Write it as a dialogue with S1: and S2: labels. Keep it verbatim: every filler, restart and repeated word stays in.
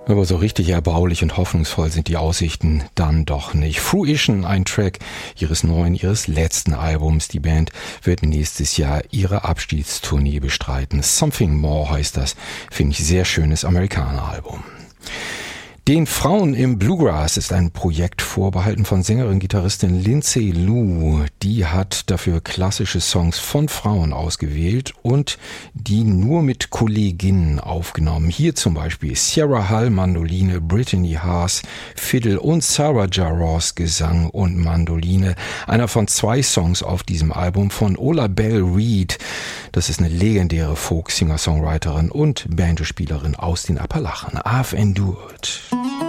S1: Aber so richtig erbaulich und hoffnungsvoll sind die Aussichten dann doch nicht. Fruition, ein Track ihres neuen, ihres letzten Albums. Die Band wird nächstes Jahr ihre Abschiedstournee bestreiten. Something More heißt das. Finde ich sehr schönes Amerikaner-Album. Den Frauen im Bluegrass ist ein Projekt vorbehalten von Sängerin-Gitarristin Lindsay Lou. Die hat dafür klassische Songs von Frauen ausgewählt und die nur mit Kolleginnen aufgenommen. Hier zum Beispiel Sierra Hull Mandoline, Brittany Haas Fiddle und Sarah Jarosz Gesang und Mandoline. Einer von zwei Songs auf diesem Album von Ola Belle Reed. Das ist eine legendäre Folk-Singer-Songwriterin und Banjospielerin aus den Appalachen. I've Endured.